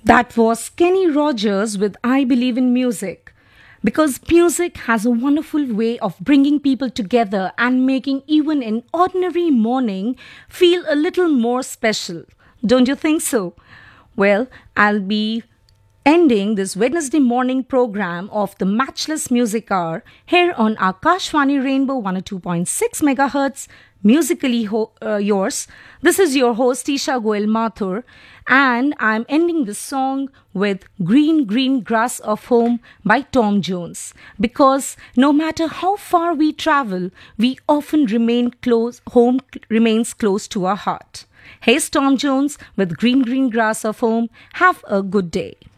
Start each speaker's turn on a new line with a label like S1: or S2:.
S1: That was Kenny Rogers with I Believe in Music. Because music has a wonderful way of bringing people together and making even an ordinary morning feel a little more special. Don't you think so? Well, I'll be ending this Wednesday morning program of the Matchless Music Hour here on Akashvani Rainbow 102.6 MHz, musically yours. This is your host Isha Goel Mathur, and I'm ending this song with Green Green Grass of Home by Tom Jones, because no matter how far we travel, we often remain close, home remains close to our heart. Here's Tom Jones with Green Green Grass of Home. Have a good day.